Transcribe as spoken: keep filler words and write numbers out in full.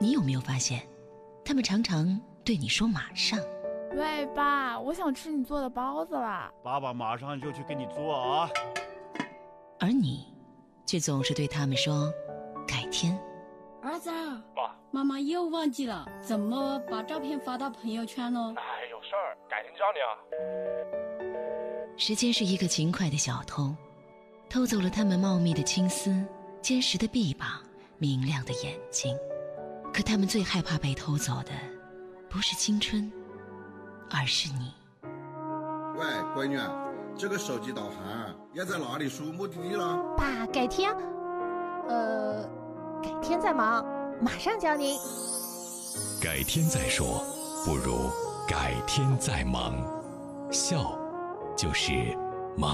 你有没有发现，他们常常对你说马上。 喂，爸，我想吃你做的包子啦。 爸爸马上就去给你做啊。 而你却总是对他们说改天。 儿子， 爸， 妈妈又忘记了怎么把照片发到朋友圈了。 哎，有事儿，改天教你啊。 时间是一个勤快的小偷，偷走了他们茂密的青丝、坚实的臂膀、明亮的眼睛。可他们最害怕被偷走的不是青春，而是你。 喂，闺女，这个手机导航要在哪里输目的地了？ 爸，改天，呃，改天再忙，马上教您。 改天再说，不如改天再忙。笑，就是